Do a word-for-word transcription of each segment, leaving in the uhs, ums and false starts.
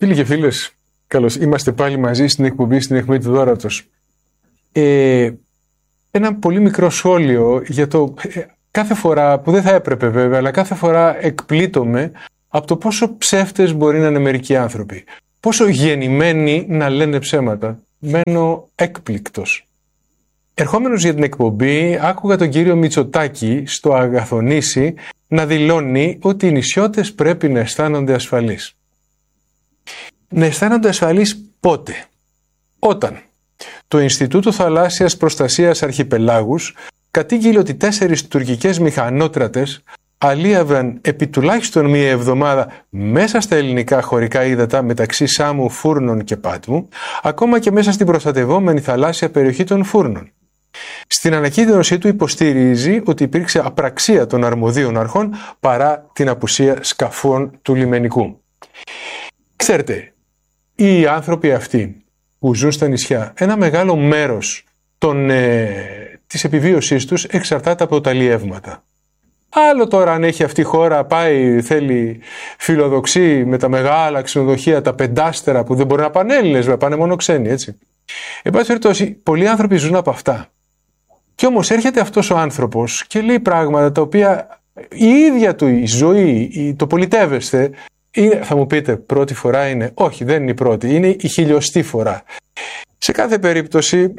Φίλοι και φίλες, καλώς είμαστε πάλι μαζί στην εκπομπή, στην εκπομπή του Δώρατος. Ε, ένα πολύ μικρό σχόλιο για το ε, κάθε φορά, που δεν θα έπρεπε βέβαια, αλλά κάθε φορά εκπλήττομαι από το πόσο ψεύτες μπορεί να είναι μερικοί άνθρωποι. Πόσο γεννημένοι να λένε ψέματα. Μένω έκπληκτος. Ερχόμενος για την εκπομπή, άκουγα τον κύριο Μητσοτάκη στο Αγαθονήσι να δηλώνει ότι οι νησιώτες πρέπει να αισθάνονται ασφαλείς. Να αισθάνονται ασφαλείς πότε? Όταν το Ινστιτούτο Θαλάσσιας Προστασίας Αρχιπελάγους κατήγγειλε ότι τέσσερις τουρκικές μηχανότρατες αλίαβαν επί τουλάχιστον μία εβδομάδα μέσα στα ελληνικά χωρικά ύδατα μεταξύ Σάμου, Φούρνων και Πάτμου, ακόμα και μέσα στην προστατευόμενη θαλάσσια περιοχή των Φούρνων. Στην ανακοίνωσή του υποστηρίζει ότι υπήρξε απραξία των αρμοδίων αρχών παρά την απουσία σκαφών του λιμενικού. Ξέρετε, οι άνθρωποι αυτοί που ζουν στα νησιά, ένα μεγάλο μέρος των, ε, της επιβίωσής τους εξαρτάται από τα αλλιεύματα. Άλλο τώρα αν έχει αυτή η χώρα, πάει, θέλει, φιλοδοξεί με τα μεγάλα ξενοδοχεία, τα πεντάστερα που δεν μπορεί να πάνε Έλληνες, πάνε μόνο ξένοι, έτσι. Εν πάση περιπτώσει, πολλοί άνθρωποι ζουν από αυτά. Και όμως έρχεται αυτός ο άνθρωπος και λέει πράγματα τα οποία η ίδια του η ζωή, το πολιτεύεστε, είναι, θα μου πείτε, πρώτη φορά είναι? Όχι, δεν είναι η πρώτη, είναι η χιλιοστή φορά. Σε κάθε περίπτωση,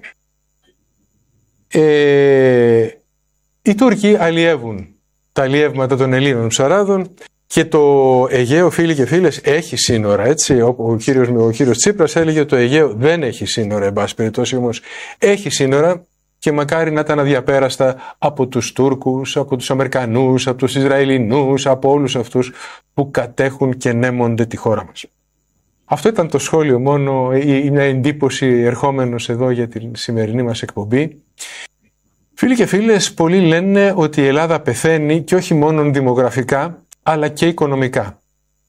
ε, οι Τούρκοι αλλιεύουν τα αλλιεύματα των Ελλήνων ψαράδων και το Αιγαίο, φίλοι και φίλες, έχει σύνορα, έτσι. Ο, ο, κύριος, ο κύριος Τσίπρας έλεγε ότι το Αιγαίο δεν έχει σύνορα, εν πάση περιπτώσει, όμως έχει σύνορα και μακάρι να ήταν αδιαπέραστα από τους Τούρκους, από τους Αμερικανούς, από τους Ισραηλινούς, από όλους αυτούς που κατέχουν και νέμονται τη χώρα μας. Αυτό ήταν το σχόλιο μόνο, ή μια εντύπωση ερχόμενος εδώ για την σημερινή μας εκπομπή. Φίλοι και φίλες, πολλοί λένε ότι η Ελλάδα πεθαίνει και όχι μόνο δημογραφικά, αλλά και οικονομικά.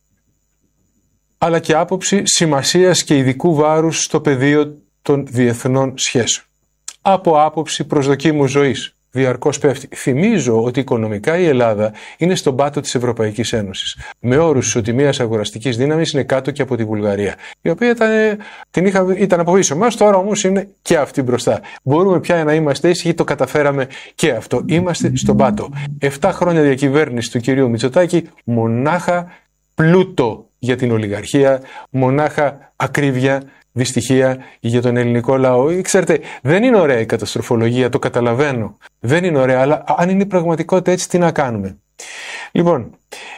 Αλλά και άποψη σημασίας και ειδικού βάρους στο πεδίο των διεθνών σχέσεων. Από άποψη προσδοκίμου ζωής. Διαρκώς πέφτει. Θυμίζω ότι οικονομικά η Ελλάδα είναι στον πάτο της Ευρωπαϊκής Ένωσης. Με όρους ισοτιμίας αγοραστικής δύναμης είναι κάτω και από τη Βουλγαρία, η οποία ήταν, την είχα, ήταν από πίσω μας, τώρα όμως είναι και αυτή μπροστά. Μπορούμε πια να είμαστε ήσυχοι, το καταφέραμε και αυτό. Είμαστε στον πάτο. Εφτά χρόνια διακυβέρνηση του κυρίου Μητσοτάκη, μονάχα πλούτο για την ολιγαρχία, μονάχα ακρίβεια, δυστυχία για τον ελληνικό λαό. Ξέρετε, δεν είναι ωραία η καταστροφολογία, το καταλαβαίνω. Δεν είναι ωραία, αλλά αν είναι η πραγματικότητα έτσι, τι να κάνουμε? Λοιπόν,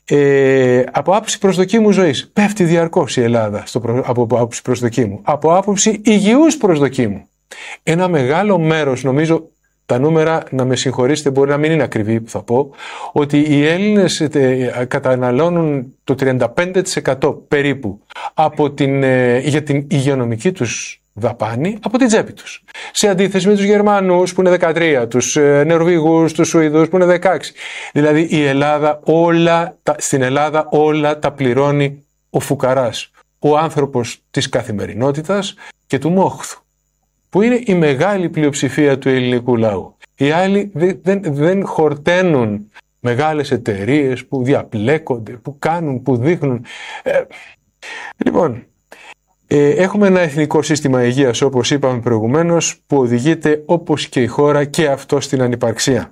ε, από άποψη προσδοκίμου ζωής, πέφτει διαρκώς η Ελλάδα στο προ, από άποψη προσδοκίμου. Από άποψη υγιούς προσδοκίμου. Ένα μεγάλο μέρος, νομίζω, τα νούμερα, να με συγχωρήσετε, μπορεί να μην είναι ακριβή που θα πω, ότι οι Έλληνες ε, καταναλώνουν το τριάντα πέντε τοις εκατό περίπου από την, ε, για την υγειονομική τους δαπάνη από την τσέπη τους. Σε αντίθεση με τους Γερμανούς που είναι δεκατρία, τους ε, Νορβηγούς, τους Σουηδούς που είναι δεκαέξι. Δηλαδή η Ελλάδα όλα, τα, στην Ελλάδα όλα τα πληρώνει ο φουκαράς, ο άνθρωπος της καθημερινότητας και του μόχθου, που είναι η μεγάλη πλειοψηφία του ελληνικού λαού. Οι άλλοι δεν, δεν, δεν χορταίνουν μεγάλες εταιρείες που διαπλέκονται, που κάνουν, που δείχνουν. Ε, λοιπόν, ε, έχουμε ένα εθνικό σύστημα υγείας, όπως είπαμε προηγουμένως, που οδηγείται όπως και η χώρα και αυτό στην ανυπαρξία.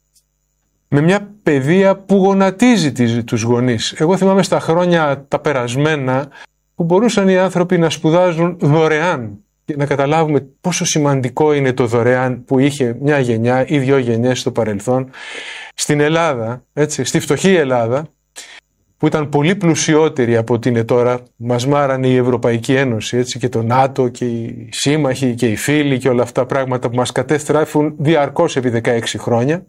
Με μια παιδεία που γονατίζει τις, τους γονείς. Εγώ θυμάμαι στα χρόνια τα περασμένα που μπορούσαν οι άνθρωποι να σπουδάζουν δωρεάν. Και να καταλάβουμε πόσο σημαντικό είναι το δωρεάν που είχε μια γενιά ή δυο γενιές στο παρελθόν. Στην Ελλάδα, έτσι, στη φτωχή Ελλάδα, που ήταν πολύ πλουσιότερη από ό,τι είναι τώρα, μας μάρανε η Ευρωπαϊκή Ένωση, έτσι, και το ΝΑΤΟ και οι σύμμαχοι και οι φίλοι και όλα αυτά πράγματα που μας κατέστραφουν διαρκώς επί δεκαέξι χρόνια.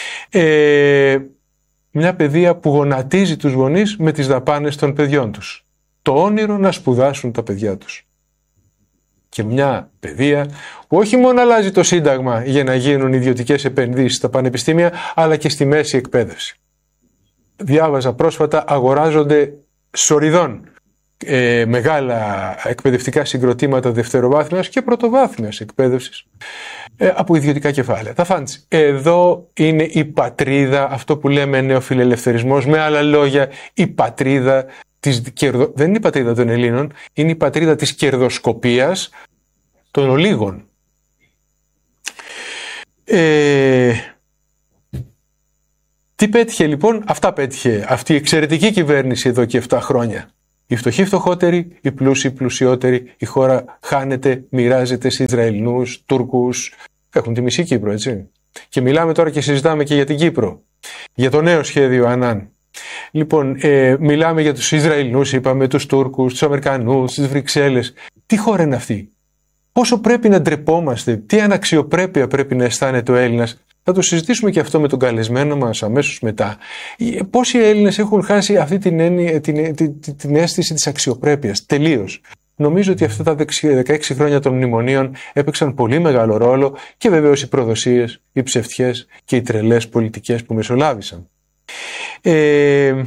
Ε, μια παιδεία που γονατίζει τους γονείς με τις δαπάνες των παιδιών τους. Το όνειρο να σπουδάσουν τα παιδιά τους. Και μια παιδεία που όχι μόνο αλλάζει το σύνταγμα για να γίνουν ιδιωτικές επενδύσεις στα πανεπιστήμια, αλλά και στη μέση εκπαίδευση. Διάβαζα πρόσφατα, αγοράζονται σοριδών ε, μεγάλα εκπαιδευτικά συγκροτήματα δευτεροβάθμιας και πρωτοβάθμιας εκπαίδευσης ε, από ιδιωτικά κεφάλαια. Τα φάντς. Εδώ είναι η πατρίδα, αυτό που λέμε νεοφιλελευθερισμός, με άλλα λόγια η πατρίδα της κερδο... δεν είναι η πατρίδα των Ελλήνων, είναι η πατρίδα της κερδοσκοπίας των ολίγων. Ε... Τι πέτυχε λοιπόν? Αυτά πέτυχε αυτή η εξαιρετική κυβέρνηση εδώ και επτά χρόνια. Οι φτωχοί φτωχότεροι, οι πλούσιοι πλουσιότεροι, η χώρα χάνεται, μοιράζεται σε Ισραηλινούς, Τούρκους, έχουν τη μισή Κύπρο, έτσι. Και μιλάμε τώρα και συζητάμε και για την Κύπρο, για το νέο σχέδιο Ανάν. Λοιπόν, ε, μιλάμε για τους Ισραηλινούς, είπαμε, τους Τούρκους, τους Αμερικανούς, τις Βρυξέλλες. Τι χώρα είναι αυτή? Πόσο πρέπει να ντρεπόμαστε, τι αναξιοπρέπεια πρέπει να αισθάνεται ο Έλληνας? Θα το συζητήσουμε και αυτό με τον καλεσμένο μας αμέσως μετά. Πόσοι Έλληνες έχουν χάσει αυτή την, έννοια, την, την, την, την αίσθηση της αξιοπρέπειας, τελείως. Νομίζω ότι αυτά τα δεκαέξι χρόνια των μνημονίων έπαιξαν πολύ μεγάλο ρόλο και βεβαίως οι προδοσίες, οι ψευτιές και οι τρελές πολιτικές που μεσολάβησαν. Ε,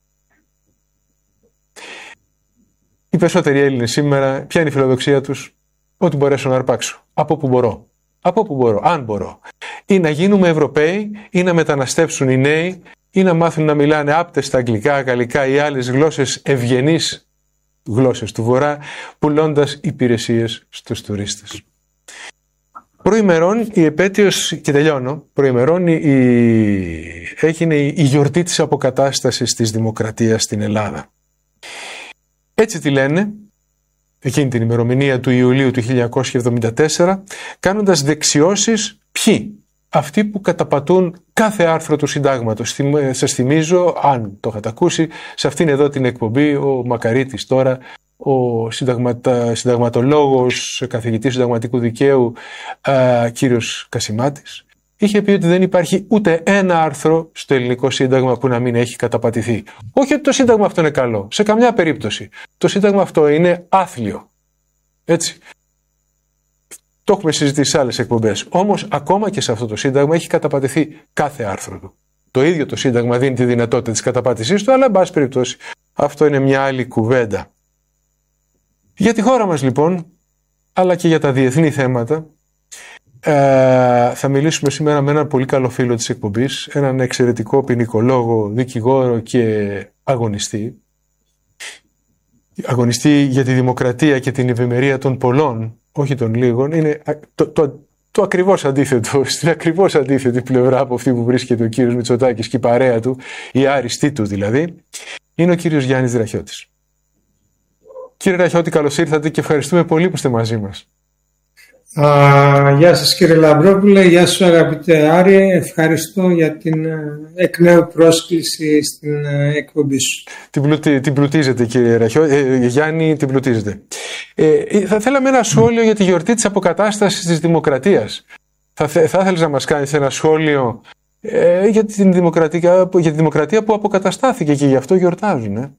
οι περισσότεροι Έλληνες σήμερα, ποια είναι η φιλοδοξία τους? Ότι μπορέσω να αρπάξω. Από που μπορώ. Από όπου μπορώ, αν μπορώ. Ή να γίνουμε Ευρωπαίοι, ή να μεταναστεύσουν οι νέοι, ή να μάθουν να μιλάνε άπτεστα αγγλικά, γαλλικά ή άλλες γλώσσες ευγενείς γλώσσες του Βορρά, πουλώντας υπηρεσίες στους τουρίστες. Προημερών η επέτειος, και τελειώνω, προημερών η, έγινε η, η γιορτή της αποκατάστασης της δημοκρατίας στην Ελλάδα. Έτσι τη λένε, εκείνη την ημερομηνία του Ιουλίου του χίλια εννιακόσια εβδομήντα τέσσερα, κάνοντας δεξιώσεις ποιοι? Αυτοί που καταπατούν κάθε άρθρο του συντάγματος. Σας θυμίζω, αν το είχατε ακούσει, σε αυτήν εδώ την εκπομπή, ο Μακαρίτης τώρα, ο συνταγματα, συνταγματολόγος, καθηγητής συνταγματικού δικαίου, α, κύριος Κασιμάτης, είχε πει ότι δεν υπάρχει ούτε ένα άρθρο στο ελληνικό σύνταγμα που να μην έχει καταπατηθεί. Όχι ότι το σύνταγμα αυτό είναι καλό, σε καμιά περίπτωση. Το σύνταγμα αυτό είναι άθλιο. Έτσι. Το έχουμε συζητήσει σε άλλες εκπομπές. Όμως ακόμα και σε αυτό το σύνταγμα έχει καταπατηθεί κάθε άρθρο του. Το ίδιο το σύνταγμα δίνει τη δυνατότητα της καταπάτησής του, αλλά εν πάση περιπτώσει αυτό είναι μια άλλη κουβέντα. Για τη χώρα μας λοιπόν, αλλά και για τα διεθνή θέματα, ε, θα μιλήσουμε σήμερα με έναν πολύ καλό φίλο της εκπομπής, έναν εξαιρετικό ποινικολόγο, δικηγόρο και αγωνιστή. Αγωνιστή για τη δημοκρατία και την ευημερία των πολλών, όχι των λίγων. Είναι το, το, το ακριβώς αντίθετο, στην ακριβώς αντίθετη πλευρά από αυτή που βρίσκεται ο κύριος Μητσοτάκης και η παρέα του, η άριστή του δηλαδή, είναι ο κύριος Γιάννης Δραχιώτης. Κύριε Ραχιώτη, καλώς ήρθατε και ευχαριστούμε πολύ που είστε μαζί μας. Α, γεια σας κύριε Λαμπρόπουλε, γεια σου αγαπητέ Άρη, ευχαριστώ για την εκ νέου πρόσκληση στην εκπομπή σου. Την, πλουτί, την πλουτίζετε κύριε Ραχιώτη, ε, Γιάννη, την πλουτίζετε. Ε, θα θέλαμε ένα σχόλιο για τη γιορτή της αποκατάστασης της δημοκρατίας. Θα, θα ήθελες να μας κάνεις ένα σχόλιο ε, για, την δημοκρατία, για τη δημοκρατία που αποκαταστάθηκε και γι' αυτό γιορτάζουν. Ε.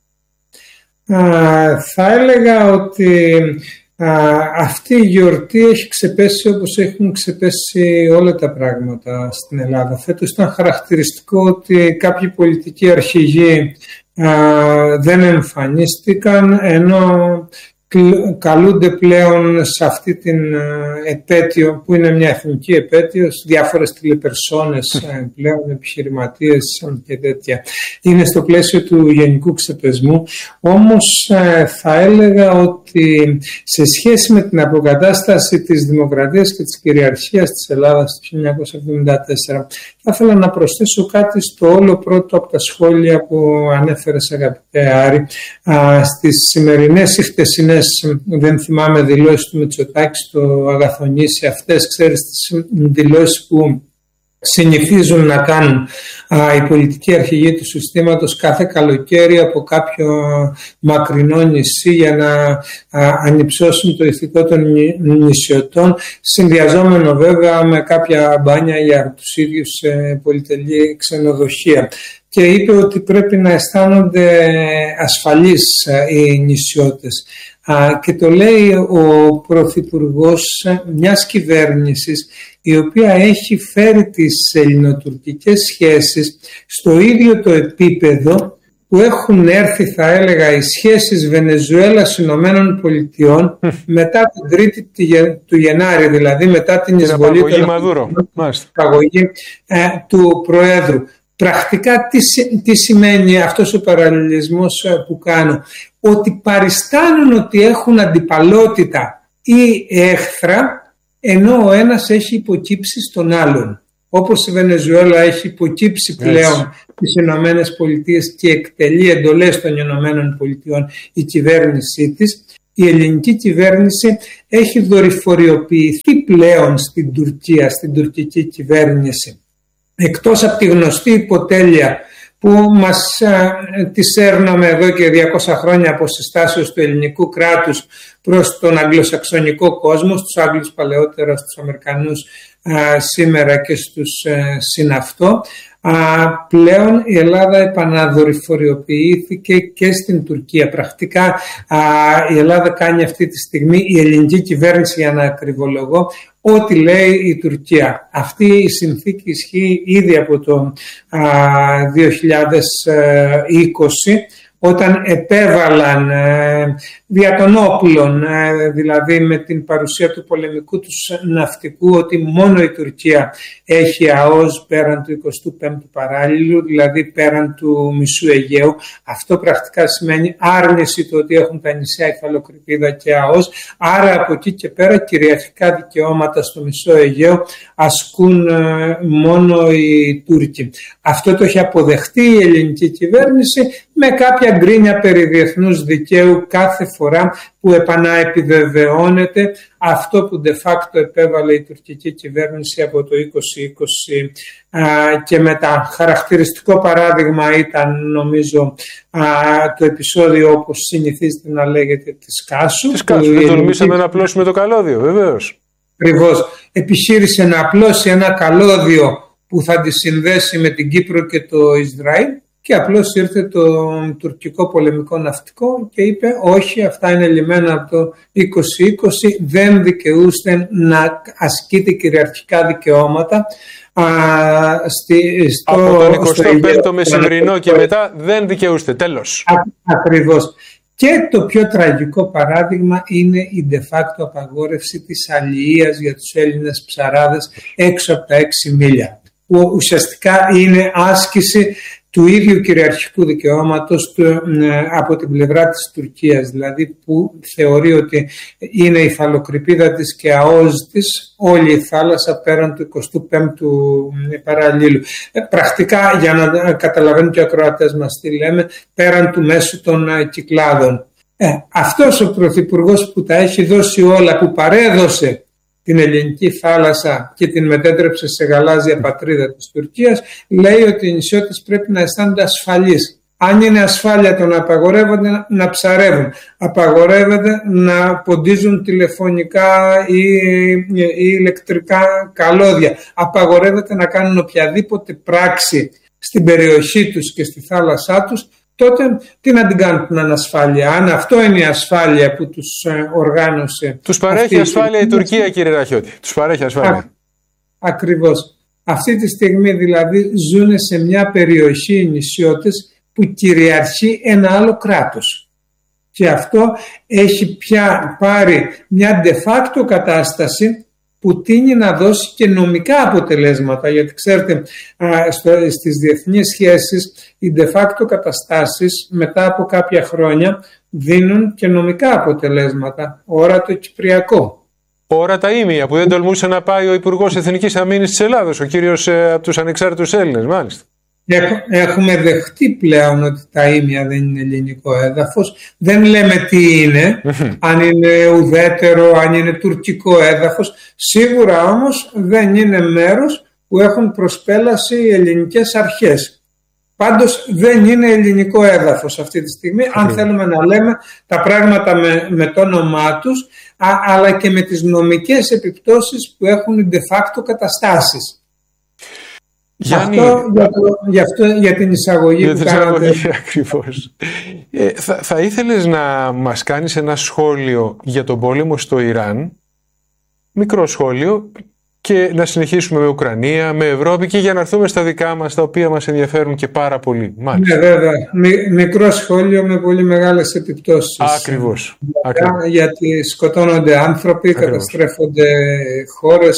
Α, θα έλεγα ότι α, αυτή η γιορτή έχει ξεπέσει όπως έχουν ξεπέσει όλα τα πράγματα στην Ελλάδα. Φέτος ήταν χαρακτηριστικό ότι κάποιοι πολιτικοί αρχηγοί α, δεν εμφανίστηκαν, ενώ καλούνται πλέον σε αυτή την επέτειο που είναι μια εθνική επέτειος, διάφορες τηλεπερσόνες πλέον, επιχειρηματίες και τέτοια. Είναι στο πλαίσιο του γενικού ξεπεσμού. Όμως θα έλεγα ότι σε σχέση με την αποκατάσταση της δημοκρατίας και της κυριαρχίας της Ελλάδας το χίλια εννιακόσια εβδομήντα τέσσερα, θα ήθελα να προσθέσω κάτι στο όλο πρώτο από τα σχόλια που ανέφερες αγαπητέ Άρη. Στις σημερινές ή χτεσινές, δεν θυμάμαι, δηλώσεις του Μητσοτάκη στο Αγαθονήσι, αυτές ξέρεις τις δηλώσεις που συνηθίζουν να κάνουν α, οι πολιτικοί αρχηγοί του συστήματος κάθε καλοκαίρι από κάποιο μακρινό νησί για να α, ανυψώσουν το ηθικό των νησιωτών, συνδυαζόμενο βέβαια με κάποια μπάνια για τους ίδιους σε πολυτελή ξενοδοχεία. Και είπε ότι πρέπει να αισθάνονται ασφαλείς οι νησιώτες. Και το λέει ο Πρωθυπουργός μιας κυβέρνησης η οποία έχει φέρει τις ελληνοτουρκικές σχέσεις στο ίδιο το επίπεδο που έχουν έρθει, θα έλεγα, οι σχέσεις Βενεζουέλας-Ηνωμένων Πολιτειών μετά την τρίτη του Γενάρη, δηλαδή μετά την εισβολή του, Μαδούρο. ε, του Προέδρου. Πρακτικά τι, τι σημαίνει αυτός ο παραλληλισμός που κάνω? Ότι παριστάνουν ότι έχουν αντιπαλότητα ή έχθρα, ενώ ο ένας έχει υποκύψει στον άλλον. Όπως η Βενεζουέλα έχει υποκύψει πλέον τις Ηνωμένες Πολιτείες και εκτελεί εντολές των Ηνωμένων Πολιτειών η κυβέρνησή της, η ελληνική κυβέρνηση έχει δορυφοριοποιηθεί πλέον στην Τουρκία, στην τουρκική κυβέρνηση. Εκτός από τη γνωστή υποτέλεια που μας α, τις έρναμε εδώ και διακόσια χρόνια από συστάσεως του ελληνικού κράτους προς τον αγγλοσαξονικό κόσμο, στους Άγγλους παλαιότερα, στους Αμερικανούς α, σήμερα και στους α, συναυτό. Α, πλέον η Ελλάδα επαναδορυφοριοποιήθηκε και στην Τουρκία. Πρακτικά α, η Ελλάδα κάνει αυτή τη στιγμή, η ελληνική κυβέρνηση, για να ακριβολογώ, ό,τι λέει η Τουρκία. Αυτή η συνθήκη ισχύει ήδη από το α, δύο χιλιάδες είκοσι, όταν επέβαλαν ε, δια των όπλων, ε, δηλαδή με την παρουσία του πολεμικού τους ναυτικού, ότι μόνο η Τουρκία έχει ΑΟΣ πέραν του εικοστού πέμπτου παράλληλου, δηλαδή πέραν του μισού Αιγαίου. Αυτό πρακτικά σημαίνει άρνηση του ότι έχουν τα νησιά Υφαλοκρηπίδα και ΑΟΣ, άρα από εκεί και πέρα κυριαρχικά δικαιώματα στο μισό Αιγαίο ασκούν ε, μόνο οι Τούρκοι. Αυτό το έχει αποδεχτεί η ελληνική κυβέρνηση με κάποια γκρίνια περί διεθνούς δικαίου κάθε φορά που επαναεπιβεβαιώνεται αυτό που de facto επέβαλε η τουρκική κυβέρνηση από το είκοσι είκοσι α, και μετά. Χαρακτηριστικό παράδειγμα ήταν, νομίζω, α, το επεισόδιο, όπως συνηθίζεται να λέγεται, της Κάσου. Της Κάσου, δεν τολμήσαμε να απλώσουμε το καλώδιο, βεβαίως. Ακριβώς. Επιχείρησε να απλώσει ένα καλώδιο που θα τη συνδέσει με την Κύπρο και το Ισραήλ, και απλώς ήρθε το τουρκικό πολεμικό ναυτικό και είπε όχι, αυτά είναι λυμμένα από το είκοσι είκοσι, δεν δικαιούστε να ασκείτε κυριαρχικά δικαιώματα α, στη, στο, από τον εικοστό πέμπτο μεσημβρινό και μετά δεν δικαιούστε, τέλος. Α, ακριβώς. Και το πιο τραγικό παράδειγμα είναι η de facto απαγόρευση της αλληλείας για τους Έλληνες ψαράδες έξω από τα έξι μίλια, που ουσιαστικά είναι άσκηση του ίδιου κυριαρχικού δικαιώματος του, από την πλευρά της Τουρκίας, δηλαδή που θεωρεί ότι είναι η υφαλοκρηπίδα της και ΑΟΣ της όλη η θάλασσα πέραν του εικοστού πέμπτου παραλλήλου. Πρακτικά, για να καταλαβαίνουν και οι ακροατές μας τι λέμε, πέραν του μέσου των Κυκλάδων. Ε, αυτός ο πρωθυπουργός που τα έχει δώσει όλα, που παρέδωσε την ελληνική θάλασσα και την μετέτρεψε σε γαλάζια πατρίδα της Τουρκίας, λέει ότι οι νησιώτες πρέπει να αισθάνονται ασφαλείς. Αν είναι ασφάλεια το να απαγορεύονται να ψαρεύουν, απαγορεύεται να ποντίζουν τηλεφωνικά ή, ή ηλεκτρικά καλώδια, απαγορεύεται να κάνουν οποιαδήποτε πράξη στην περιοχή τους και στη θάλασσά τους, τότε τι να την κάνουν την ανασφάλεια? Αν αυτό είναι η ασφάλεια που τους οργάνωσε. Τους παρέχει ασφάλεια η Τουρκία, κύριε Ραχιώτη. Τους παρέχει ασφάλεια. Α, ακριβώς. Αυτή τη στιγμή δηλαδή ζουν σε μια περιοχή οι νησιώτες που κυριαρχεί ένα άλλο κράτος. Και αυτό έχει πια πάρει μια de facto κατάσταση που τείνει να δώσει και νομικά αποτελέσματα, γιατί ξέρετε στις διεθνείς σχέσεις οι de facto καταστάσεις μετά από κάποια χρόνια δίνουν και νομικά αποτελέσματα. Ώρα το Κυπριακό. Ώρα τα ήμια που δεν τολμούσε να πάει ο Υπουργός Εθνικής Αμήνης της Ελλάδος, ο κύριος από τους ανεξάρτητους Έλληνες, μάλιστα. Έχουμε δεχτεί πλέον ότι τα ήμια δεν είναι ελληνικό έδαφος. Δεν λέμε τι είναι, αν είναι ουδέτερο, αν είναι τουρκικό έδαφος. Σίγουρα όμως δεν είναι μέρος που έχουν προσπέλαση οι ελληνικές αρχές. Πάντως δεν είναι ελληνικό έδαφος αυτή τη στιγμή, αν θέλουμε να λέμε τα πράγματα με, με το όνομά τους, α, αλλά και με τις νομικές επιπτώσεις που έχουν οι de facto καταστάσεις. Γιάννη, αυτό, για, το, για, αυτό, για την εισαγωγή για που κάνατε. Ακριβώς. Ε, θα, θα ήθελες να μας κάνεις ένα σχόλιο για τον πόλεμο στο Ιράν, μικρό σχόλιο, και να συνεχίσουμε με Ουκρανία, με Ευρώπη, και για να έρθουμε στα δικά μας, τα οποία μας ενδιαφέρουν και πάρα πολύ. Μάλιστα. Ναι, βέβαια. Μι, μικρό σχόλιο με πολύ μεγάλες επιπτώσεις. Ακριβώς. Ακριβώς. Γιατί σκοτώνονται άνθρωποι, ακριβώς, καταστρέφονται χώρες,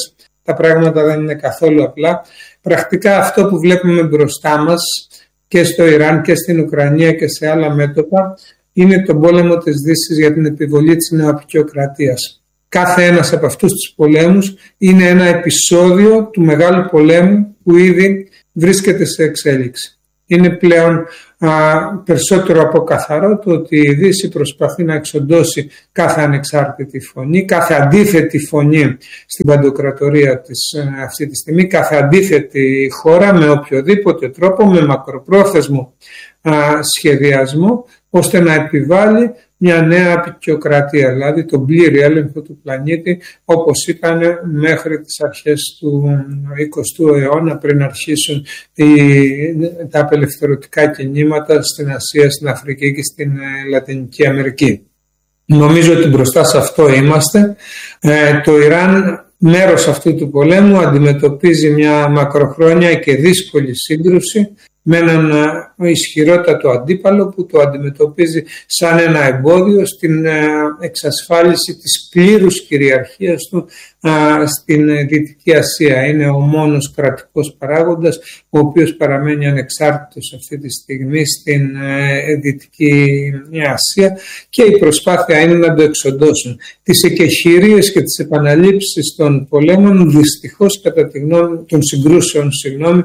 τα πράγματα δεν είναι καθόλου απλά. Πρακτικά αυτό που βλέπουμε μπροστά μας και στο Ιράν και στην Ουκρανία και σε άλλα μέτωπα είναι τον πόλεμο της Δύσης για την επιβολή της νεοαπικιοκρατίας. Κάθε ένας από αυτούς τους πολέμους είναι ένα επεισόδιο του μεγάλου πολέμου που ήδη βρίσκεται σε εξέλιξη. Είναι πλέον α, περισσότερο από καθαρό το ότι η Δύση προσπαθεί να εξοντώσει κάθε ανεξάρτητη φωνή, κάθε αντίθετη φωνή στην παντοκρατορία της α, αυτή τη στιγμή, κάθε αντίθετη χώρα με οποιοδήποτε τρόπο, με μακροπρόθεσμο α, σχεδιασμό, ώστε να επιβάλλει μια νέα απικιοκρατία, δηλαδή τον πλήρη έλεγχο του πλανήτη όπως ήταν μέχρι τις αρχές του εικοστού αιώνα, πριν αρχίσουν οι, τα απελευθερωτικά κινήματα στην Ασία, στην Αφρική και στην Λατινική Αμερική. Νομίζω ότι μπροστά σε αυτό είμαστε. Ε, το Ιράν, μέρος αυτού του πολέμου, αντιμετωπίζει μια μακροχρόνια και δύσκολη σύγκρουση με έναν ισχυρότατο αντίπαλο που το αντιμετωπίζει σαν ένα εμπόδιο στην εξασφάλιση της πλήρους κυριαρχίας του στην Δυτική Ασία. Είναι ο μόνος κρατικός παράγοντας ο οποίος παραμένει ανεξάρτητος αυτή τη στιγμή στην Δυτική Ασία και η προσπάθεια είναι να το εξοντώσουν. Τις εκεχηρίες και τις επαναλήψεις των πολέμων δυστυχώς, κατά τη γνώμη των συγκρούσεων, συγγνώμη,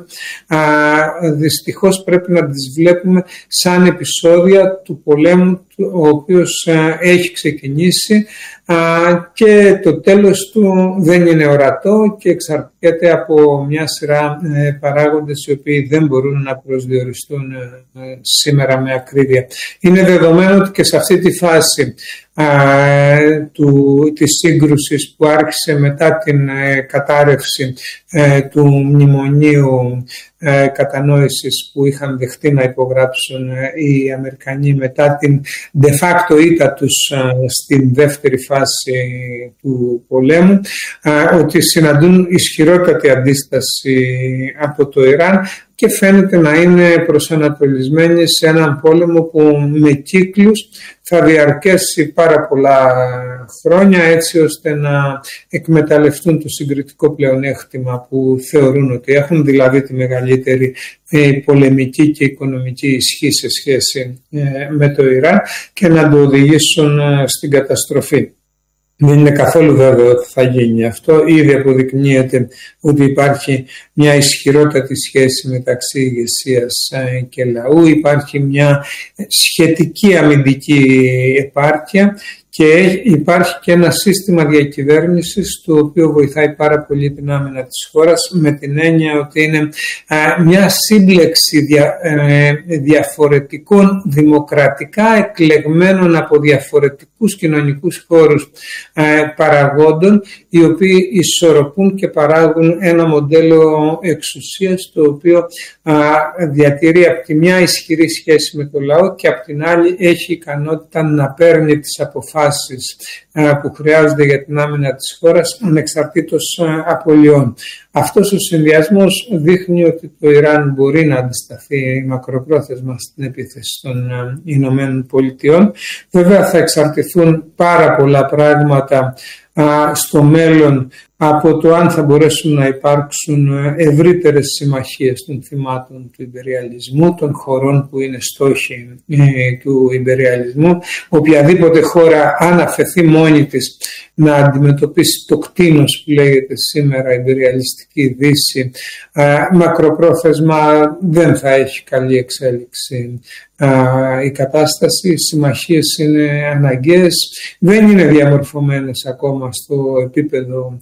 δυστυχώς πρέπει να τις βλέπουμε σαν επεισόδια του πολέμου ο οποίος έχει ξεκινήσει και το τέλος του δεν είναι ορατό και εξαρτιέται από μια σειρά παράγοντες οι οποίοι δεν μπορούν να προσδιοριστούν σήμερα με ακρίβεια. Είναι δεδομένο ότι και σε αυτή τη φάση του, της σύγκρουσης που άρχισε μετά την κατάρρευση του μνημονίου κατανόησης που είχαν δεχτεί να υπογράψουν οι Αμερικανοί μετά την de facto ήττα τους στην δεύτερη φάση του πολέμου, ότι συναντούν ισχυρότατη αντίσταση από το Ιράν και φαίνεται να είναι προσανατολισμένοι σε έναν πόλεμο που με κύκλους θα διαρκέσει πάρα πολλά χρόνια, έτσι ώστε να εκμεταλλευτούν το συγκριτικό πλεονέκτημα που θεωρούν ότι έχουν, δηλαδή τη μεγαλύτερη πολεμική και οικονομική ισχύ σε σχέση με το Ιράν, και να το οδηγήσουν στην καταστροφή. Δεν είναι καθόλου βέβαιο ότι θα γίνει αυτό. Ήδη αποδεικνύεται ότι υπάρχει μια ισχυρότατη σχέση μεταξύ ηγεσίας και λαού. Υπάρχει μια σχετική αμυντική επάρκεια και υπάρχει και ένα σύστημα διακυβέρνησης το οποίο βοηθάει πάρα πολύ την άμυνα της χώρας, με την έννοια ότι είναι μια σύμπλεξη δια, διαφορετικών δημοκρατικά εκλεγμένων από διαφορετικούς κοινωνικούς χώρους παραγόντων, οι οποίοι ισορροπούν και παράγουν ένα μοντέλο εξουσίας το οποίο διατηρεί από τη μια ισχυρή σχέση με το λαό και από την άλλη έχει ικανότητα να παίρνει τις αποφάσεις που χρειάζονται για την άμυνα της χώρας ανεξαρτήτως απολειών. Αυτός ο συνδυασμός δείχνει ότι το Ιράν μπορεί να αντισταθεί μακροπρόθεσμα στην επίθεση των Ηνωμένων Πολιτειών. Βέβαια θα εξαρτηθούν πάρα πολλά πράγματα στο μέλλον από το αν θα μπορέσουν να υπάρξουν ευρύτερες συμμαχίες των θυμάτων του ιμπεριαλισμού, των χωρών που είναι στόχοι του ιμπεριαλισμού. Οποιαδήποτε χώρα, αν αφαιθεί μόνη της να αντιμετωπίσει το κτήνος που λέγεται σήμερα ιμπεριαλιστική Δύση, μακροπρόθεσμα δεν θα έχει καλή εξέλιξη η κατάσταση. Οι συμμαχίες είναι αναγκαίες, δεν είναι διαμορφωμένες ακόμα στο επίπεδο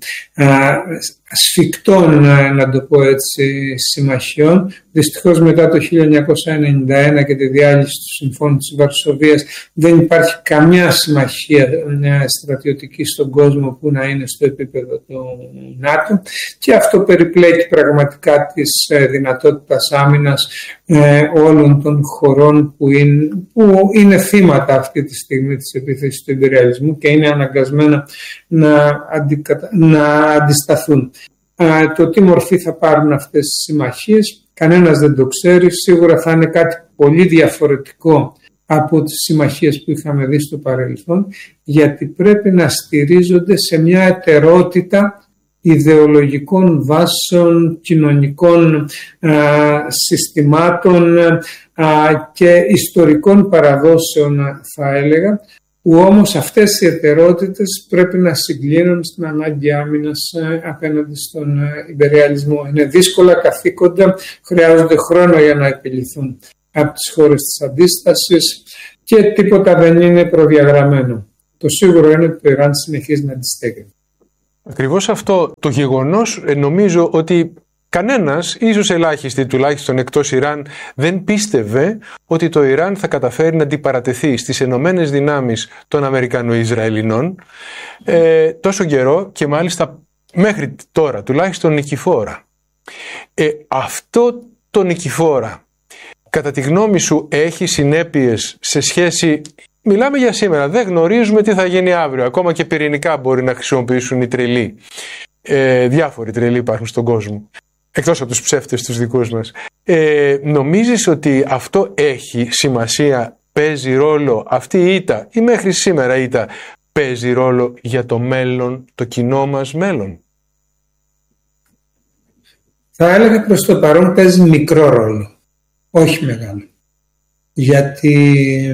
σφικτών, να το πω έτσι, συμμαχιών. Δυστυχώς μετά το χίλια εννιακόσια ενενήντα ένα και τη διάλυση του Συμφώνου της Βαρσοβίας δεν υπάρχει καμιά συμμαχία στρατιωτική στον κόσμο που να είναι στο επίπεδο του ΝΑΤΟ, και αυτό περιπλέκει πραγματικά τις δυνατότητας άμυνας όλων των χωρών που είναι, που είναι θύματα αυτή τη στιγμή της επίθεσης του ιμπεριαλισμού και είναι αναγκασμένα να, αντικατα... να αντισταθούν. Το τι μορφή θα πάρουν αυτές οι συμμαχίες κανένας δεν το ξέρει. Σίγουρα θα είναι κάτι πολύ διαφορετικό από τις συμμαχίες που είχαμε δει στο παρελθόν, γιατί πρέπει να στηρίζονται σε μια ετερότητα ιδεολογικών βάσεων, κοινωνικών α, συστημάτων α, και ιστορικών παραδόσεων, θα έλεγα, που όμως αυτές οι ιδιαιτερότητες πρέπει να συγκλίνουν στην ανάγκη άμυνας απέναντι στον ιμπεριαλισμό. Είναι δύσκολα καθήκοντα, χρειάζονται χρόνο για να επιληθούν από τις χώρες της αντίστασης και τίποτα δεν είναι προδιαγραμμένο. Το σίγουρο είναι ότι το Ιράν συνεχίζει να αντιστέκεται. Ακριβώς αυτό το γεγονός, νομίζω ότι κανένας, ίσως ελάχιστοι τουλάχιστον εκτός Ιράν, δεν πίστευε ότι το Ιράν θα καταφέρει να αντιπαρατεθεί στις ενωμένες δυνάμεις των Αμερικανο-Ισραηλινών ε, τόσο καιρό και μάλιστα μέχρι τώρα, τουλάχιστον νικηφόρα. Ε, αυτό το νικηφόρα, κατά τη γνώμη σου, έχει συνέπειες σε σχέση... Μιλάμε για σήμερα, δεν γνωρίζουμε τι θα γίνει αύριο. Ακόμα και πυρηνικά μπορεί να χρησιμοποιήσουν οι τρελοί. Ε, διάφοροι τρελοί υπάρχουν στον κόσμο. Εκτός από τους ψεύτες τους δικούς μας. Ε, νομίζεις ότι αυτό έχει σημασία, παίζει ρόλο, αυτή η ήττα ή μέχρι σήμερα η ήττα παίζει ρόλο για το μέλλον, το κοινό μας μέλλον? Θα έλεγα προς το παρόν παίζει μικρό ρόλο, όχι μεγάλο. Γιατί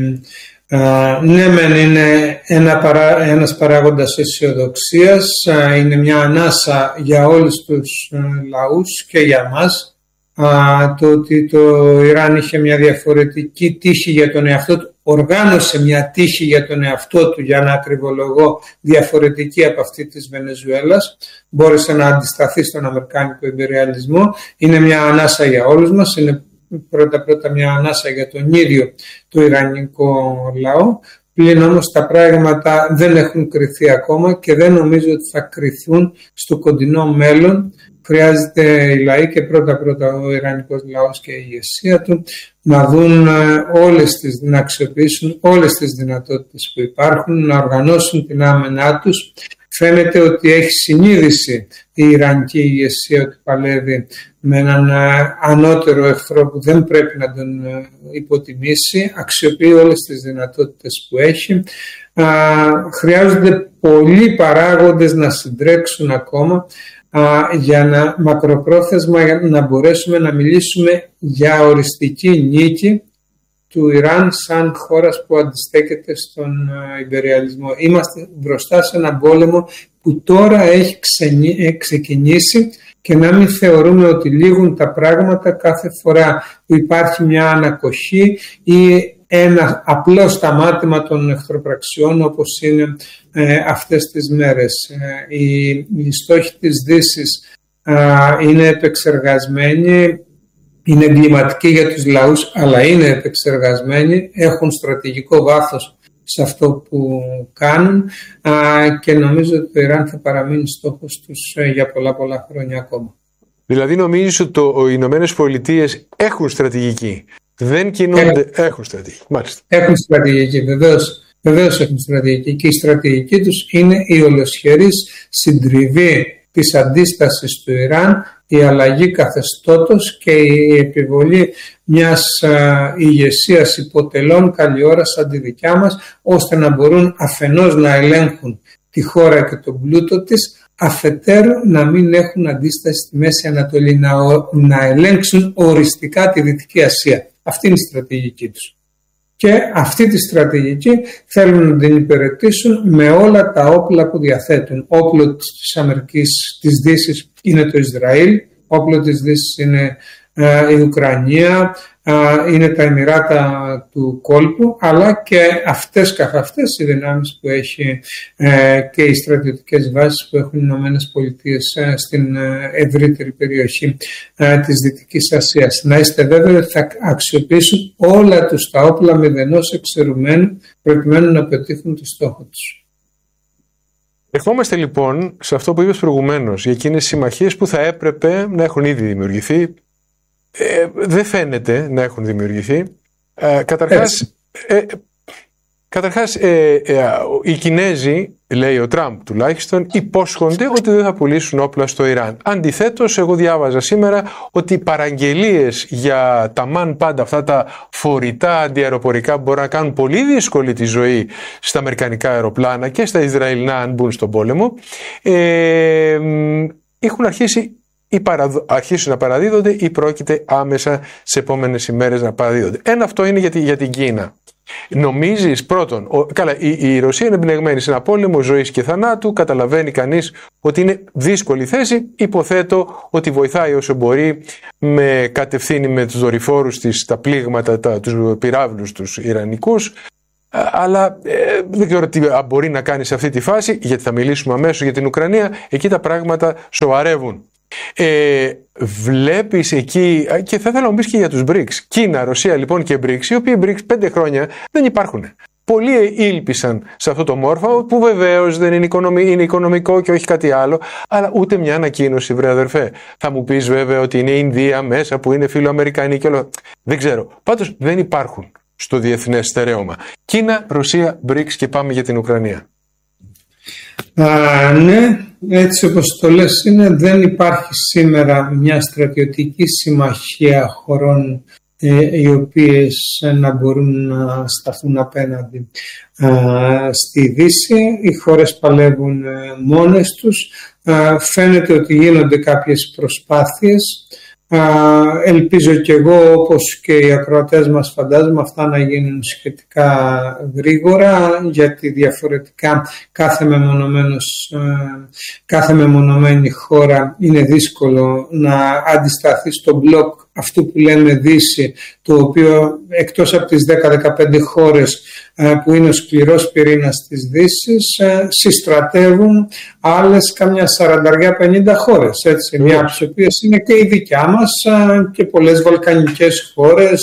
Uh, ναι μεν είναι ένα παρά, ένας παράγοντας αισιοδοξίας, uh, είναι μια ανάσα για όλους τους uh, λαούς και για μας uh, το ότι το Ιράν είχε μια διαφορετική τύχη για τον εαυτό του, οργάνωσε μια τύχη για τον εαυτό του, για να ακριβολογώ, διαφορετική από αυτή της Βενεζουέλας, μπόρεσε να αντισταθεί στον αμερικάνικο ιμπεριαλισμό. Είναι μια ανάσα για όλους μας, είναι πρώτα πρώτα μια ανάσα για τον ίδιο το ιρανικό λαό, πλην όμως τα πράγματα δεν έχουν κριθεί ακόμα και δεν νομίζω ότι θα κριθούν στο κοντινό μέλλον. Χρειάζεται οι λαοί και πρώτα πρώτα ο ιρανικός λαός και η ηγεσία του να δουν όλες τις, να αξιοποιήσουν όλες τις δυνατότητες που υπάρχουν, να οργανώσουν την άμενά τους. Φαίνεται ότι έχει συνείδηση η Ιρανική ηγεσία ότι παλεύει με έναν ανώτερο εχθρό που δεν πρέπει να τον υποτιμήσει, αξιοποιεί όλες τις δυνατότητες που έχει. Χρειάζονται πολλοί παράγοντες να συντρέξουν ακόμα για να μακροπρόθεσμα για να μπορέσουμε να μιλήσουμε για οριστική νίκη του Ιράν σαν χώρας που αντιστέκεται στον ιμπεριαλισμό. Είμαστε μπροστά σε έναν πόλεμο που τώρα έχει ξεκινήσει και να μην θεωρούμε ότι λήγουν τα πράγματα κάθε φορά που υπάρχει μια ανακοχή ή ένα απλό σταμάτημα των εχθροπραξιών όπως είναι ε, αυτές τις μέρες. Ε, οι, οι στόχοι της Δύσης ε, είναι επεξεργασμένοι, είναι εγκληματικοί για τους λαούς, αλλά είναι επεξεργασμένοι, έχουν στρατηγικό βάθος σε αυτό που κάνουν α, και νομίζω ότι το Ιράν θα παραμείνει στόχος τους για πολλά πολλά χρόνια ακόμα. Δηλαδή νομίζεις ότι οι Ηνωμένες Πολιτείες έχουν στρατηγική, δεν κινούνται, έχουν, έχουν στρατηγική, μάλιστα. Έχουν στρατηγική, βεβαίως, βεβαίως έχουν στρατηγική και η στρατηγική τους είναι η ολοσχερής συντριβή της αντίστασης του Ιράν, η αλλαγή καθεστώτος και η επιβολή μιας ηγεσίας υποτελών καλή ώρα σαν τη δικιά μας, ώστε να μπορούν αφενός να ελέγχουν τη χώρα και τον πλούτο της, αφετέρου να μην έχουν αντίσταση στη Μέση Ανατολή, να, να ελέγξουν οριστικά τη Δυτική Ασία. Αυτή είναι η στρατηγική τους. Και αυτή τη στρατηγική θέλουν να την υπηρετήσουν με όλα τα όπλα που διαθέτουν. Όπλο της Αμερικής, της Δύσης είναι το Ισραήλ, όπλο της Δύσης είναι ε, η Ουκρανία, ε, είναι τα Εμιράτα του κόλπου, αλλά και αυτές καθ' αυτές οι δυνάμεις που έχει ε, και οι στρατιωτικές βάσεις που έχουν οι Ηνωμένες Πολιτείες ε, στην ε, ευρύτερη περιοχή ε, της Δυτικής Ασίας. Να είστε βέβαιοι ότι θα αξιοποιήσουν όλα τους τα όπλα μηδενός εξαιρουμένου προκειμένου να πετύχουν το στόχο τους. Ερχόμαστε λοιπόν σε αυτό που είπες προηγουμένως, για εκείνες τις συμμαχίες που θα έπρεπε να έχουν ήδη δημιουργηθεί. Ε, δεν φαίνεται να έχουν δημιουργηθεί. Ε, καταρχάς, ε, Καταρχάς, ε, ε, οι Κινέζοι, λέει ο Τραμπ τουλάχιστον, υπόσχονται ότι δεν θα πουλήσουν όπλα στο Ιράν. Αντιθέτως, εγώ διάβαζα σήμερα ότι οι παραγγελίες για τα μαν πάντα, αυτά τα φορητά αντιαεροπορικά που μπορούν να κάνουν πολύ δύσκολη τη ζωή στα αμερικανικά αεροπλάνα και στα Ισραηλινά αν μπουν στον πόλεμο, ε, έχουν αρχίσει ή παραδο... αρχίσουν να παραδίδονται ή πρόκειται άμεσα σε επόμενες ημέρες να παραδίδονται. Ένα αυτό είναι για, τη... για την Κίνα. Νομίζεις πρώτον, ο... καλά, η... η Ρωσία είναι εμπνεγμένη σε ένα πόλεμο ζωής και θανάτου, καταλαβαίνει κανείς ότι είναι δύσκολη θέση, υποθέτω ότι βοηθάει όσο μπορεί, με κατευθύνει με τους δορυφόρους της, τα πλήγματα, τα... τους πυράβλους τους Ιρανικούς, αλλά ε, δεν ξέρω τι μπορεί να κάνει σε αυτή τη φάση, γιατί θα μιλήσουμε αμέσως για την Ουκρανία, εκεί τα πράγματα σοβαρεύουν. Ε, βλέπεις εκεί, και θα ήθελα να μου πεις και για τους μπρικς, Κίνα, Ρωσία λοιπόν και μπρικς, οι οποίοι μπρικς πέντε χρόνια δεν υπάρχουν. Πολλοί ήλπισαν σε αυτό το μόρφο, που βεβαίως δεν είναι, οικονομι... είναι οικονομικό και όχι κάτι άλλο, αλλά ούτε μια ανακοίνωση, βρε αδερφέ. Θα μου πεις βέβαια ότι είναι η Ινδία μέσα που είναι φιλοαμερικανή και όλο. Δεν ξέρω. Πάντως δεν υπάρχουν στο διεθνές στερέωμα. Κίνα, Ρωσία, μπρικς και πάμε για την Ουκρανία. Α, ναι, έτσι όπως το λες είναι, δεν υπάρχει σήμερα μια στρατιωτική συμμαχία χωρών ε, οι οποίες ε, να μπορούν να σταθούν απέναντι ε, στη Δύση. Οι χώρες παλεύουν ε, μόνες τους. Ε, φαίνεται ότι γίνονται κάποιες προσπάθειες. Ελπίζω και εγώ, όπως και οι ακροατές μας φαντάζομαι, αυτά να γίνουν σχετικά γρήγορα, γιατί διαφορετικά κάθε, μεμονωμένος, κάθε μεμονωμένη χώρα είναι δύσκολο να αντισταθεί στο μπλοκ αυτού που λέμε Δύση, το οποίο εκτός από τις δέκα με δεκαπέντε χώρες που είναι ο σκληρός πυρήνας της Δύσης, συστρατεύουν άλλες καμιά σαράντα πενήντα χώρες, έτσι, μια από τις οποίες είναι και η δικιά μας και πολλές βαλκανικές χώρες,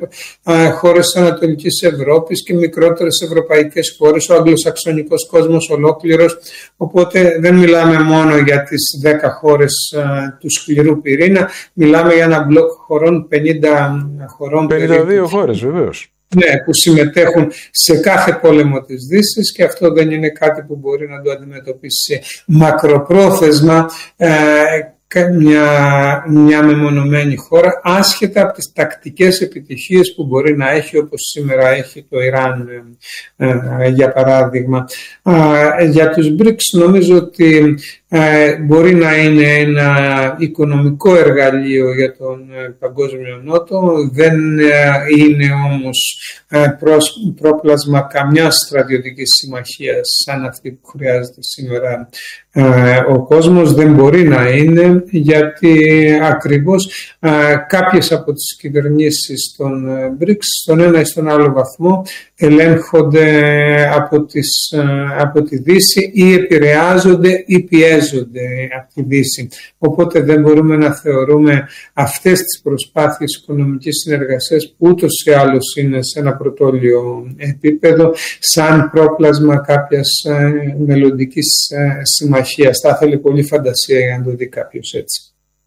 χώρες της Ανατολικής Ευρώπης και μικρότερες ευρωπαϊκές χώρες, ο αγγλοσαξονικός κόσμος ολόκληρος, οπότε δεν μιλάμε μόνο για τις δέκα χώρες του σκληρού πυρήνα, μιλάμε για ένα μπλοκ χωρών, πενήντα χωρών, πενήντα δύο χώρες βεβαίως. Ναι, που συμμετέχουν σε κάθε πόλεμο της Δύσης, και αυτό δεν είναι κάτι που μπορεί να το αντιμετωπίσει μακροπρόθεσμα ε, μια, μια μεμονωμένη χώρα, άσχετα από τις τακτικές επιτυχίες που μπορεί να έχει, όπως σήμερα έχει το Ιράν ε, ε, για παράδειγμα. Ε, για τους μπρικς νομίζω ότι ε, μπορεί να είναι ένα οικονομικό εργαλείο για τον ε, παγκόσμιο νότο, δεν ε, είναι όμως ε, προς, πρόπλασμα καμιά στρατιωτική συμμαχία σαν αυτή που χρειάζεται σήμερα ε, ο κόσμος, δεν μπορεί να είναι, γιατί ακριβώς ε, κάποιες από τις κυβερνήσεις των ε, μπρικς στον ένα ή στον άλλο βαθμό ελέγχονται από, τις, ε, από τη Δύση ή επηρεάζονται ή πιέζονται από τη Δύση. Οπότε δεν μπορούμε να θεωρούμε αυτές τις προσπάθειες οικονομικής συνεργασίας, που ούτως ή άλλως είναι σε ένα πρωτόλιο επίπεδο, σαν πρόπλασμα κάποιας ε, μελλοντικής ε, συμμαχίας. Θα ήθελε πολύ φαντασία για να το δει κάποιος έτσι.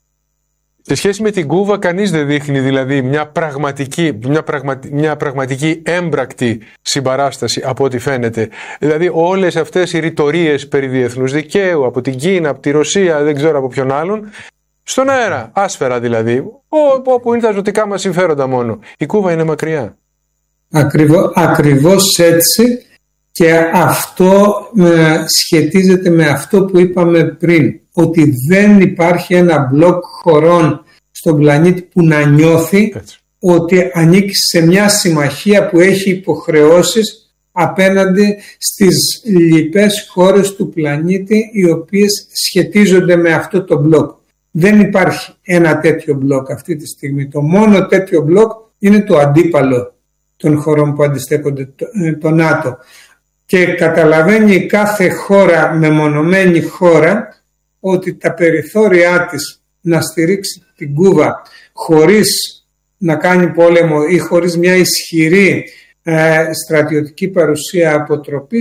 Σε σχέση με την Κούβα, κανείς δεν δείχνει δηλαδή μια πραγματική, μια πραγματι, μια πραγματική έμπρακτη συμπαράσταση από ό,τι φαίνεται. Δηλαδή όλες αυτές οι ρητορίες περί διεθνούς δικαίου από την Κίνα, από τη Ρωσία, δεν ξέρω από ποιον άλλον, στον αέρα, άσφαιρα δηλαδή, όπου είναι τα ζωτικά μας συμφέροντα μόνο. Η Κούβα είναι μακριά. Ακριβώς, ακριβώς έτσι, και αυτό ε, σχετίζεται με αυτό που είπαμε πριν, ότι δεν υπάρχει ένα μπλοκ χωρών στον πλανήτη που να νιώθει έτσι, ότι ανήκει σε μια συμμαχία που έχει υποχρεώσεις απέναντι στις λοιπές χώρες του πλανήτη, οι οποίες σχετίζονται με αυτό το μπλοκ. Δεν υπάρχει ένα τέτοιο μπλοκ αυτή τη στιγμή. Το μόνο τέτοιο μπλοκ είναι το αντίπαλο των χωρών που αντιστέκονται, το, το ΝΑΤΟ. Και καταλαβαίνει κάθε χώρα, μεμονωμένη χώρα, ότι τα περιθώριά της να στηρίξει την Κούβα χωρίς να κάνει πόλεμο ή χωρίς μια ισχυρή ε, στρατιωτική παρουσία αποτροπής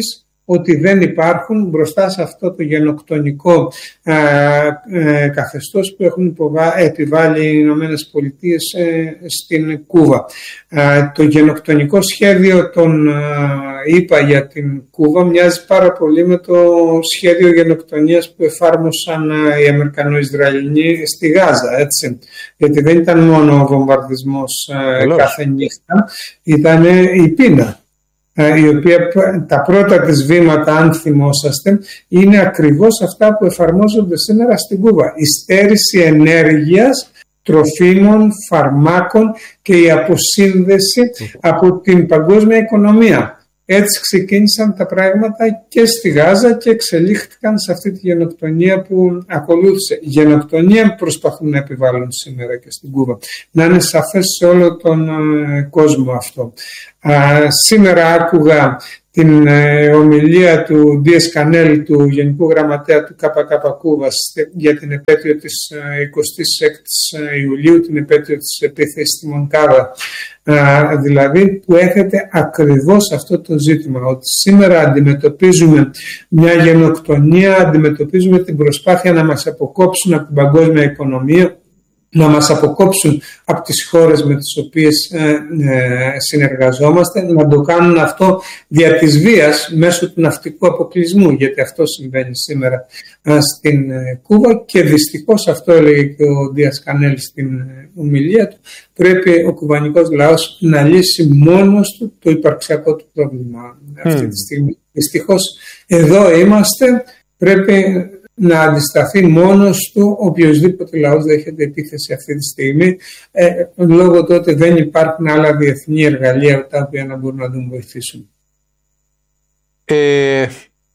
ότι δεν υπάρχουν μπροστά σε αυτό το γενοκτονικό ε, ε, καθεστώς που έχουν υποβα... επιβάλει οι Ηνωμένες Πολιτείες ε, στην Κούβα. Ε, το γενοκτονικό σχέδιο των ε, ΗΠΑ για την Κούβα μοιάζει πάρα πολύ με το σχέδιο γενοκτονίας που εφάρμοσαν ε, οι Αμερικανοϊσραηλινοί στη Γάζα, έτσι. Γιατί δεν ήταν μόνο ο βομβαρδισμός ε, κάθε νύχτα, ήταν η πείνα, η οποία τα πρώτα της βήματα, αν θυμόσαστε, είναι ακριβώς αυτά που εφαρμόζονται σήμερα στην Κούβα. Η στέρηση ενέργειας, τροφίμων, φαρμάκων και η αποσύνδεση από την παγκόσμια οικονομία. Έτσι ξεκίνησαν τα πράγματα και στη Γάζα και εξελίχθηκαν σε αυτή τη γενοκτονία που ακολούθησε. Γενοκτονία προσπαθούν να επιβάλλουν σήμερα και στην Κούβα. Να είναι σαφές σε όλο τον ε, κόσμο αυτό. Α, σήμερα άκουγα την ε, ομιλία του Ντίες Κανέλ, του Γενικού Γραμματέα του ΚΚ Κούβας, για την επέτειο της ε, εικοστής έκτης Ιουλίου, την επέτειο της επίθεσης στη Μονκάδα. Uh, δηλαδή που έχετε ακριβώς αυτό το ζήτημα, ότι σήμερα αντιμετωπίζουμε μια γενοκτονία, αντιμετωπίζουμε την προσπάθεια να μας αποκόψουν από την παγκόσμια οικονομία, να μας αποκόψουν από τις χώρες με τις οποίες ε, ε, συνεργαζόμαστε, να το κάνουν αυτό δια της βίας μέσω του ναυτικού αποκλεισμού, γιατί αυτό συμβαίνει σήμερα ε, στην ε, Κούβα και δυστυχώς αυτό έλεγε και ο Ντίας Κανέλ στην ε, ομιλία του, πρέπει ο κουβανικός λαός να λύσει μόνος του το υπαρξιακό του πρόβλημα αυτή mm. τη στιγμή. Δυστυχώς εδώ είμαστε, πρέπει να αντισταθεί μόνος του οποιοσδήποτε λαός δέχεται επίθεση αυτή τη στιγμή, ε, λόγω του ότι δεν υπάρχουν άλλα διεθνή εργαλεία τα οποία να μπορούν να τον βοηθήσουν. Ε,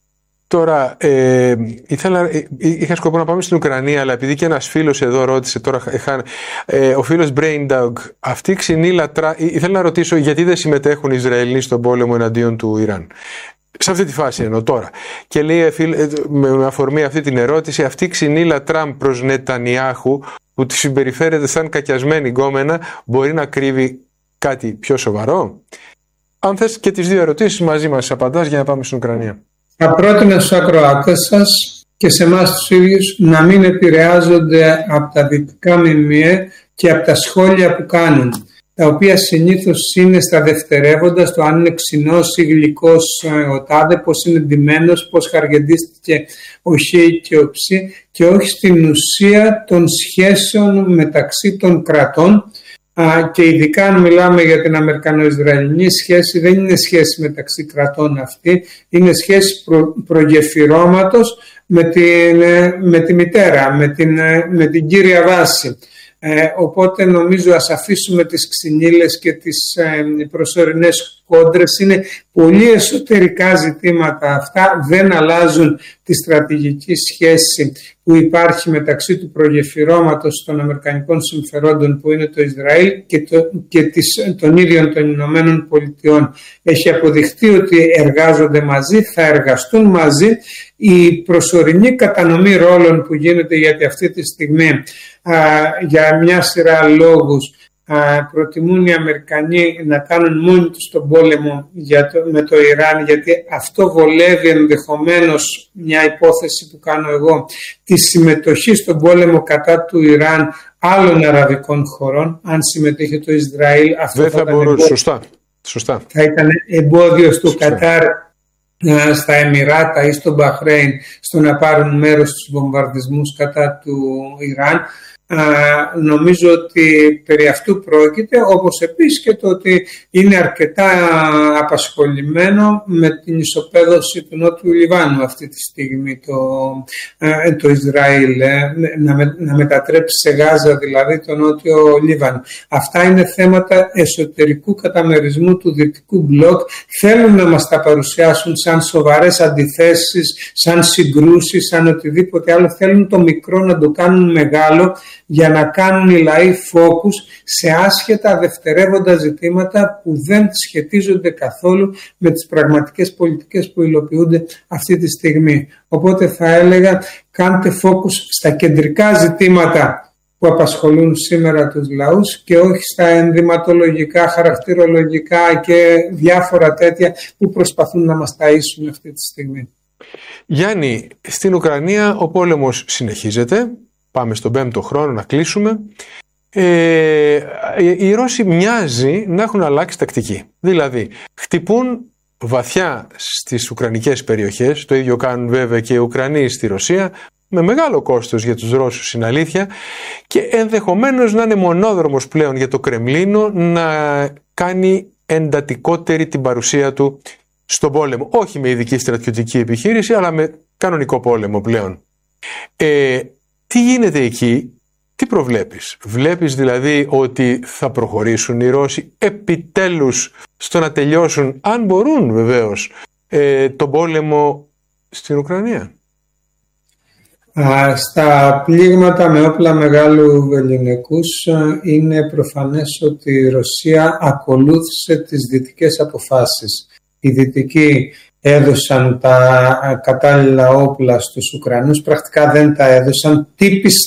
τώρα, ε, ήθελα, ε, είχα σκοπό να πάμε στην Ουκρανία, αλλά επειδή και ένας φίλος εδώ ρώτησε, τώρα, ε, ο φίλος Brain Dog, αυτή η ξινή λατρά, ήθελα να ρωτήσω γιατί δεν συμμετέχουν οι Ισραηλοί στον πόλεμο εναντίον του Ιράν. Σε αυτή τη φάση εννοώ τώρα. Και λέει με αφορμή αυτή την ερώτηση, αυτή η ξυνήλα Τραμπ προς Νετανιάχου που τη συμπεριφέρεται σαν κακιασμένη γκόμενα μπορεί να κρύβει κάτι πιο σοβαρό? Αν θες και τις δύο ερωτήσεις μαζί μας απαντάς για να πάμε στην Ουκρανία. Θα πρότεινα στους ακροατές σας και σε εμάς τους ίδιους να μην επηρεάζονται από τα δυτικά ΜΜΕ και από τα σχόλια που κάνουν, τα οποία συνήθως είναι στα δευτερεύοντα, στο αν είναι ξινός ή γλυκός ο τάδε, πώς είναι ντυμένος, πώς χαργεντίστηκε ο χ και ο ψ, και όχι στην ουσία των σχέσεων μεταξύ των κρατών. Και ειδικά αν μιλάμε για την Αμερικανο-Ισραηλινή σχέση, δεν είναι σχέση μεταξύ κρατών αυτή, είναι σχέση προ, προγεφυρώματος με, την, με τη μητέρα, με την, με την κύρια βάση. Ε, οπότε νομίζω ας αφήσουμε τις ξυνήλες και τις ε, προσωρινές κόντρες. Είναι πολύ εσωτερικά ζητήματα αυτά, δεν αλλάζουν τη στρατηγική σχέση που υπάρχει μεταξύ του προγεφυρώματος των αμερικανικών συμφερόντων που είναι το Ισραήλ και, το, και της, των ίδιων των Ηνωμένων Πολιτειών. Έχει αποδειχθεί ότι εργάζονται μαζί, θα εργαστούν μαζί. Η προσωρινή κατανομή ρόλων που γίνεται, γιατί αυτή τη στιγμή α, για μια σειρά λόγους α, προτιμούν οι Αμερικανοί να κάνουν μόνοι τους τον πόλεμο για το, με το Ιράν, γιατί αυτό βολεύει ενδεχομένως, μια υπόθεση που κάνω εγώ, τη συμμετοχή στον πόλεμο κατά του Ιράν άλλων αραβικών χωρών. Αν συμμετείχε το Ισραήλ, αυτό δεν θα, θα ήταν μπορούσε, εμπόδιο, σωστά, σωστά. θα ήταν εμπόδιο στο σωστά. Κατάρ, στα Εμιράτα ή στο Μπαχρέιν στο να πάρουν μέρος στους βομβαρδισμούς κατά του Ιράν. Α, νομίζω ότι περί αυτού πρόκειται, όπως επίσης και το ότι είναι αρκετά απασχολημένο με την ισοπαίδωση του Νότιου Λιβάνου αυτή τη στιγμή το, ε, το Ισραήλ, ε, να, με, να μετατρέψει σε Γάζα δηλαδή το Νότιο Λίβανο. Αυτά είναι θέματα εσωτερικού καταμερισμού του δυτικού μπλοκ. Θέλουν να μας τα παρουσιάσουν σαν σοβαρές αντιθέσεις, σαν συγκρούσεις, σαν οτιδήποτε άλλο. Θέλουν το μικρό να το κάνουν μεγάλο, για να κάνουν οι λαοί φόκους σε άσχετα δευτερεύοντα ζητήματα που δεν σχετίζονται καθόλου με τις πραγματικές πολιτικές που υλοποιούνται αυτή τη στιγμή. Οπότε θα έλεγα, κάντε φόκους στα κεντρικά ζητήματα που απασχολούν σήμερα τους λαούς και όχι στα ενδυματολογικά, χαρακτηρολογικά και διάφορα τέτοια που προσπαθούν να μας ταΐσουν αυτή τη στιγμή. Γιάννη, στην Ουκρανία ο πόλεμος συνεχίζεται. Πάμε στον πέμπτο χρόνο να κλείσουμε. Ε, οι Ρώσοι μοιάζει να έχουν αλλάξει τακτική. Δηλαδή, χτυπούν βαθιά στις ουκρανικές περιοχές, το ίδιο κάνουν βέβαια και οι Ουκρανοί στη Ρωσία, με μεγάλο κόστος για τους Ρώσους είναι αλήθεια, και ενδεχομένως να είναι μονόδρομος πλέον για το Κρεμλίνο να κάνει εντατικότερη την παρουσία του στον πόλεμο. Όχι με ειδική στρατιωτική επιχείρηση, αλλά με κανονικό πόλεμο πλέον. Ε, τι γίνεται εκεί, τι προβλέπεις? Βλέπεις δηλαδή ότι θα προχωρήσουν οι Ρώσοι επιτέλους στο να τελειώσουν, αν μπορούν βεβαίως, ε, τον πόλεμο στην Ουκρανία? Στα πλήγματα με όπλα μεγάλου ελληνικούς είναι προφανές ότι η Ρωσία ακολούθησε τις δυτικές αποφάσεις. Οι δυτικοί έδωσαν τα κατάλληλα όπλα στους Ουκρανούς, πρακτικά δεν τα έδωσαν.